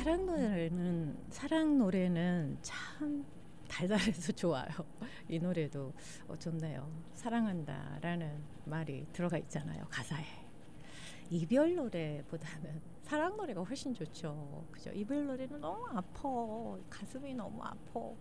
사랑 노래는 참 달달해서 좋아요. 이 노래도 좋네요. 사랑한다라는 말이 들어가 있잖아요, 가사에. 이별 노래보다는 사랑 노래가 훨씬 좋죠. 그죠? 이별 노래는 너무 아파. 가슴이 너무 아파.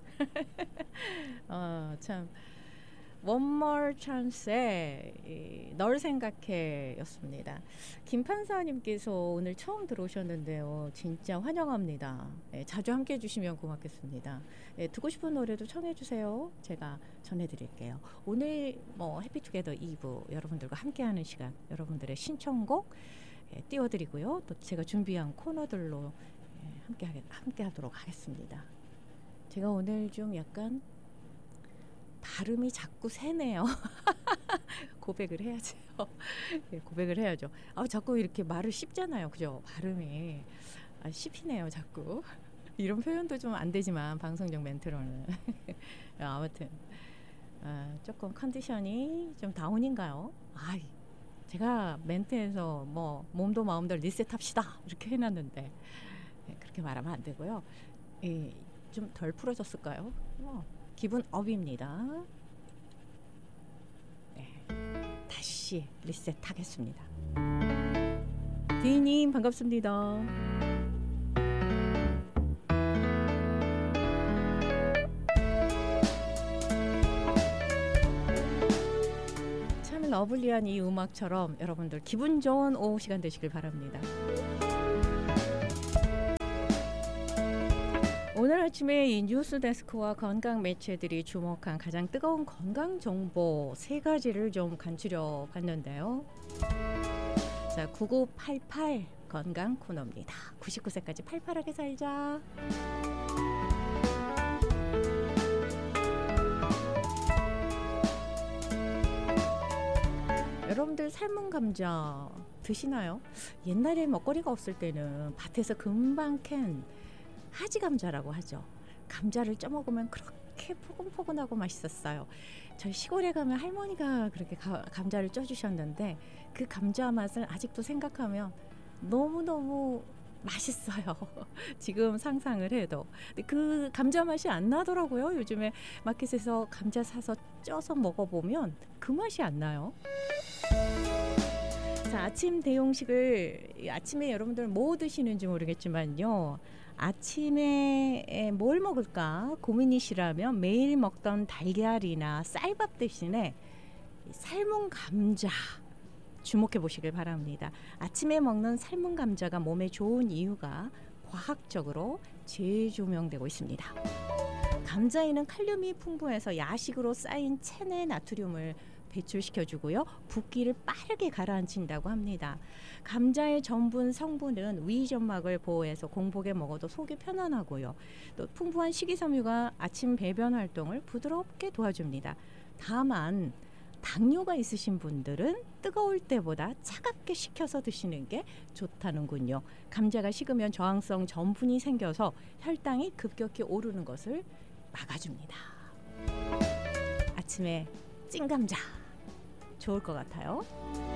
참 One More Chance의 널 생각해 였습니다. 김판사님께서 오늘 처음 들어오셨는데요. 진짜 환영합니다. 자주 함께 해주시면 고맙겠습니다. 듣고 싶은 노래도 청해주세요. 제가 전해드릴게요. 오늘 해피투게더 2부 여러분들과 함께하는 시간, 여러분들의 신청곡 띄워드리고요. 또 제가 준비한 코너들로 함께하도록 하겠습니다. 제가 오늘 좀 약간 발음이 자꾸 새네요. 고백을 해야죠. 고백을 해야죠. 자꾸 이렇게 말을 씹잖아요. 그죠? 발음이 씹히네요. 자꾸. 이런 표현도 좀 안 되지만 방송적 멘트로는. 아무튼 조금 컨디션이 좀 다운인가요? 제가 멘트에서 몸도 마음도 리셋합시다 이렇게 해놨는데 그렇게 말하면 안 되고요. 좀 덜 풀어졌을까요? 기분 업입니다. 다시 리셋하겠습니다. 디님 반갑습니다. 참 러블리한 이 음악처럼 여러분들 기분 좋은 오후 시간 되시길 바랍니다. 오늘 아침에 이 뉴스데스크와 건강 매체들이 주목한 가장 뜨거운 건강 정보 3가지를 좀 간추려 봤는데요. 자, 9988 건강 코너입니다. 99세까지 팔팔하게 살자. 여러분들 삶은 감자 드시나요? 옛날에 먹거리가 없을 때는 밭에서 금방 캔 하지 감자라고 하죠. 감자를 쪄먹으면 그렇게 포근포근하고 맛있었어요. 저희 시골에 가면 할머니가 그렇게 감자를 쪄주셨는데 그 감자 맛을 아직도 생각하면 너무너무 맛있어요. 지금 상상을 해도. 근데 그 감자 맛이 안 나더라고요. 요즘에 마켓에서 감자 사서 쪄서 먹어보면 그 맛이 안 나요. 자, 아침 대용식을 아침에 여러분들 뭐 드시는지 모르겠지만요. 아침에 뭘 먹을까 고민이시라면 매일 먹던 달걀이나 쌀밥 대신에 삶은 감자 주목해 보시길 바랍니다. 아침에 먹는 삶은 감자가 몸에 좋은 이유가 과학적으로 재조명되고 있습니다. 감자에는 칼륨이 풍부해서 야식으로 쌓인 체내 나트륨을 배출시켜주고요. 붓기를 빠르게 가라앉힌다고 합니다. 감자의 전분 성분은 위점막을 보호해서 공복에 먹어도 속이 편안하고요. 또 풍부한 식이섬유가 아침 배변 활동을 부드럽게 도와줍니다. 다만 당뇨가 있으신 분들은 뜨거울 때보다 차갑게 식혀서 드시는 게 좋다는군요. 감자가 식으면 저항성 전분이 생겨서 혈당이 급격히 오르는 것을 막아줍니다. 아침에 찐감자 좋을 것 같아요.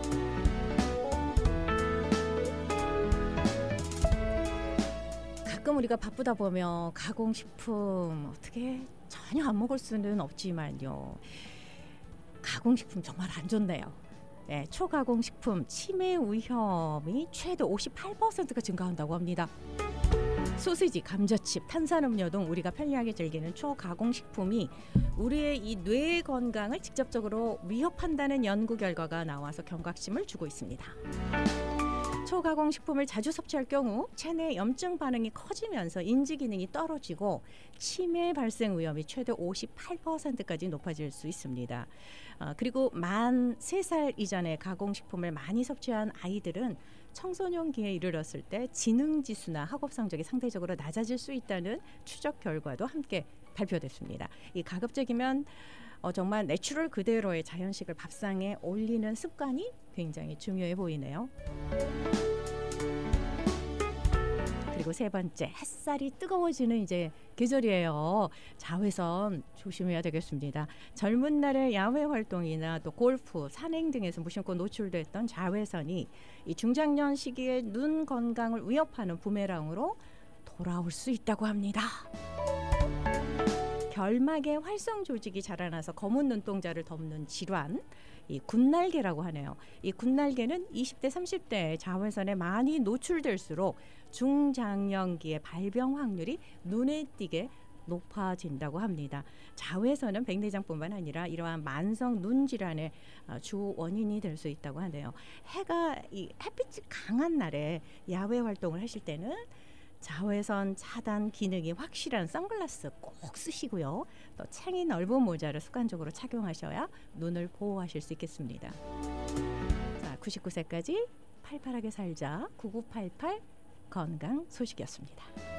가끔 우리가 바쁘다 보면 가공식품 어떻게 전혀 안 먹을 수는 없지만요. 가공식품 정말 안 좋네요. 네, 초가공식품 치매 위험이 최대 58%가 증가한다고 합니다. 소시지, 감자칩, 탄산음료 등 우리가 편리하게 즐기는 초가공식품이 우리의 이 뇌 건강을 직접적으로 위협한다는 연구 결과가 나와서 경각심을 주고 있습니다. 초가공식품을 자주 섭취할 경우 체내 염증 반응이 커지면서 인지 기능이 떨어지고 치매 발생 위험이 최대 58%까지 높아질 수 있습니다. 그리고 만 3살 이전에 가공식품을 많이 섭취한 아이들은 청소년기에 이르렀을 때 지능지수나 학업 성적이 상대적으로 낮아질 수 있다는 추적 결과도 함께 발표됐습니다. 이 가급적이면 정말 내추럴 그대로의 자연식을 밥상에 올리는 습관이 굉장히 중요해 보이네요. 그리고 3번째, 햇살이 뜨거워지는 이제 계절이에요. 자외선 조심해야 되겠습니다. 젊은 날의 야외 활동이나 또 골프, 산행 등에서 무심코 노출됐던 자외선이 이 중장년 시기에 눈 건강을 위협하는 부메랑으로 돌아올 수 있다고 합니다. 결막에 활성 조직이 자라나서 검은 눈동자를 덮는 질환, 이 군날개라고 하네요. 이 군날개는 20대, 30대 자외선에 많이 노출될수록 중장년기의 발병 확률이 눈에 띄게 높아진다고 합니다. 자외선은 백내장뿐만 아니라 이러한 만성 눈 질환의 주 원인이 될 수 있다고 하네요. 햇빛이 강한 날에 야외 활동을 하실 때는 자외선 차단 기능이 확실한 선글라스 꼭 쓰시고요. 또 창이 넓은 모자를 습관적으로 착용하셔야 눈을 보호하실 수 있겠습니다. 자, 99세까지 팔팔하게 살자 9988 건강 소식이었습니다.